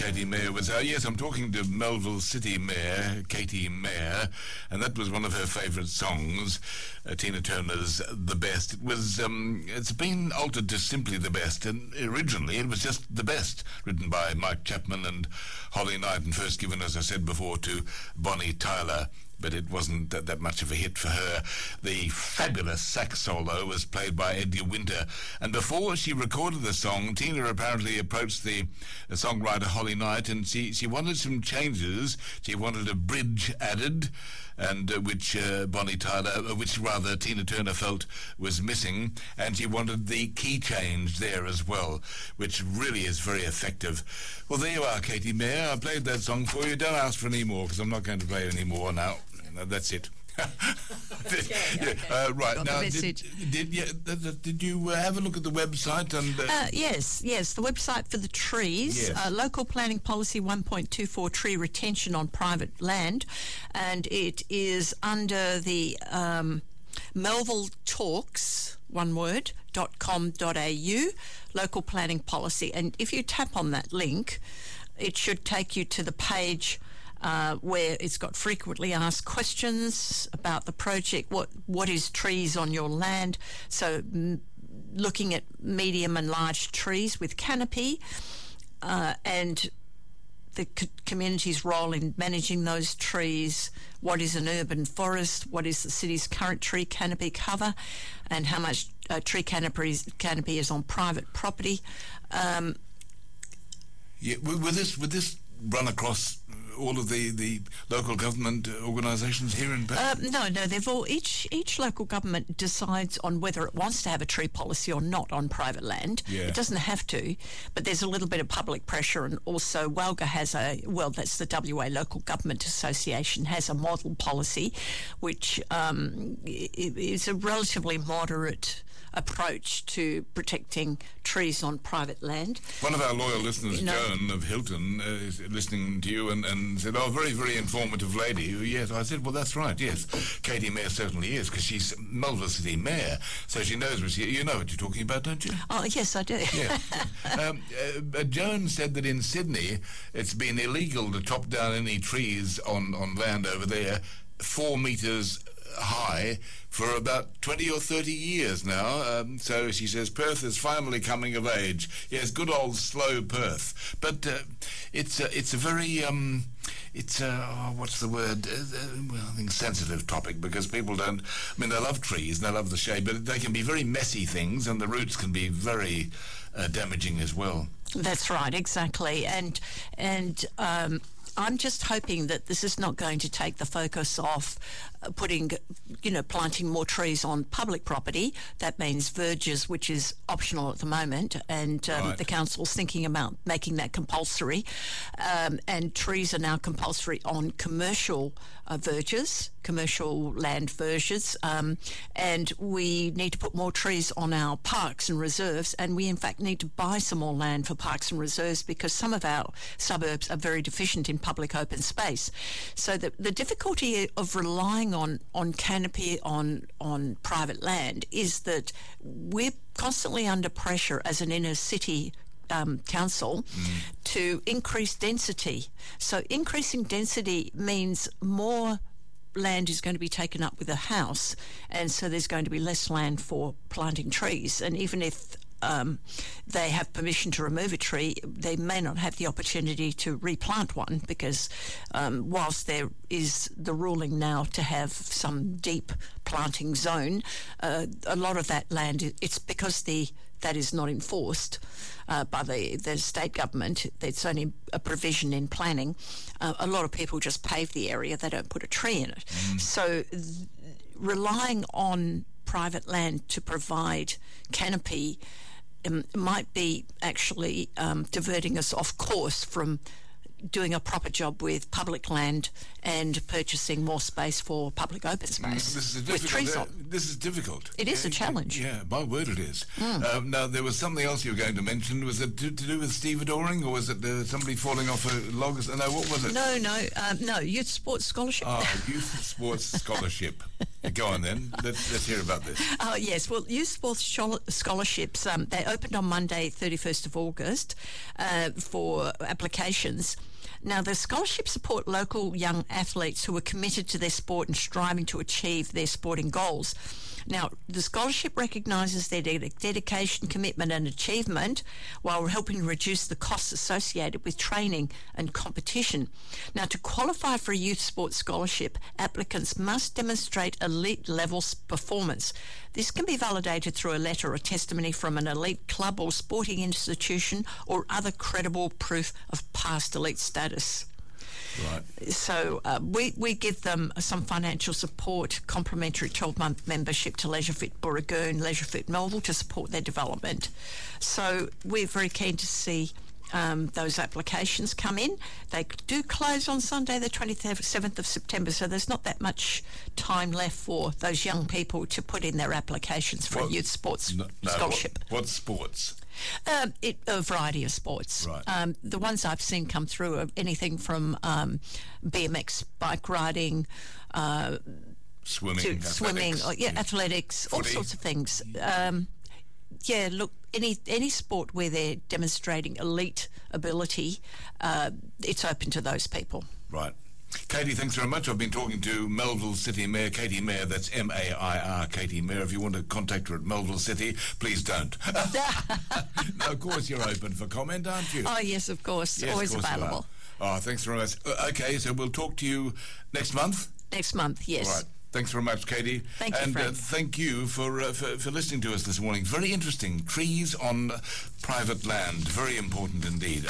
Katie Mayer was out. Yes, I'm talking to Melville City Mayor, Katie Mayer, and that was one of her favourite songs, Tina Turner's The Best. It was, it's been altered to simply The Best, and originally it was just The Best, written by Mike Chapman and Holly Knight, and first given, as I said before, to Bonnie Tyler. But it wasn't that much of a hit for her. The fabulous sax solo was played by Edgar Winter, and before she recorded the song, Tina apparently approached the songwriter Holly Knight, and she wanted some changes. She wanted a bridge added, and which Tina Turner felt was missing, and she wanted the key change there as well, which really is very effective. Well, there you are, Katie Mayer. I played that song for you. Don't ask for any more, because I'm not going to play any more now. That's it. Right now, did you have a look at the website? And yes, the website for the trees, yes. Local Planning Policy 1.24, tree retention on private land, and it is under the Melville Talks, one word, .com.au, local planning policy, and if you tap on that link, it should take you to the page where it's got frequently asked questions about the project. What is trees on your land? So looking at medium and large trees with canopy, and the community's role in managing those trees. What is an urban forest? What is the city's current tree canopy cover? And how much tree canopy is on private property? Would this run across all of the local government organisations here in Perth? No, they've all each local government decides on whether it wants to have a tree policy or not on private land. Yeah. It doesn't have to, but there's a little bit of public pressure, and also WALGA has that's the WA Local Government Association, has a model policy, which is a relatively moderate approach to protecting trees on private land. One of our loyal listeners, Joan of Hilton, is listening to you and said, "Oh, very, very informative lady." Yes, I said, "Well, that's right. Yes, Katie Mayer certainly is, because she's Melville City Mayor, so she knows what you know what you're talking about, don't you?" Oh, yes, I do. Yeah. Joan said that in Sydney, it's been illegal to chop down any trees on land over there 4 metres high for about 20 or 30 years now. So she says Perth is finally coming of age. Yes, good old slow Perth. But it's a very what's the word? I think sensitive topic, because people don't. I mean, they love trees and they love the shade, but they can be very messy things, and the roots can be very damaging as well. That's right, exactly, and I'm just hoping that this is not going to take the focus off planting more trees on public property. That means verges, which is optional at the moment, and right. The council's thinking about making that compulsory. And trees are now compulsory on commercial verges, commercial land verges, and we need to put more trees on our parks and reserves, and we in fact need to buy some more land for parks and reserves, because some of our suburbs are very deficient in public open space. So the difficulty of relying on canopy on private land is that we're constantly under pressure as an inner city council to increase density. So increasing density means more land is going to be taken up with a house, and so there's going to be less land for planting trees. And even if they have permission to remove a tree, they may not have the opportunity to replant one, because whilst there is the ruling now to have some deep planting zone, a lot of that land, it's because that is not enforced by the state government. It's only a provision in planning. A lot of people just pave the area, they don't put a tree in it. So relying on private land to provide canopy might be actually diverting us off course from doing a proper job with public land and purchasing more space for public open space. This is difficult. It is a challenge. Yeah, my word it is. Now, there was something else you were going to mention. Was it to do with stevedoring, or was it somebody falling off a log? No, what was it? No, Youth Sports Scholarship. Youth Sports Scholarship. Go on then. Let's hear about this. Yes, well, youth sports scholarships, they opened on Monday, 31st of August, for applications. Now, the scholarships support local young athletes who are committed to their sport and striving to achieve their sporting goals. Now, the scholarship recognises their dedication, commitment and achievement while helping reduce the costs associated with training and competition. Now, to qualify for a youth sports scholarship, applicants must demonstrate elite level performance. This can be validated through a letter or testimony from an elite club or sporting institution or other credible proof of past elite status. Right. So we give them some financial support, complimentary 12-month membership to LeisureFit Booragoon, LeisureFit Melville to support their development. So we're very keen to see those applications come in. They do close on Sunday the 27th of September, so there's not that much time left for those young people to put in their applications for a youth sports scholarship. What sports? A variety of sports. Right. The ones I've seen come through are anything from BMX, bike riding, swimming, athletics, footy. all sorts of things. Look, any sport where they're demonstrating elite ability, it's open to those people. Right. Katie, thanks very much. I've been talking to Melville City Mayor Katie Mayer. That's Mair, Katie Mayer. If you want to contact her at Melville City, please don't. No, of course you're open for comment, aren't you? Oh, yes, of course. Yes, always of course available. Oh, thanks very much. Okay, so we'll talk to you next month? Next month, yes. All right. Thanks very much, Katie. Thank you, Frank. And thank you for listening to us this morning. Very interesting. Trees on private land. Very important indeed.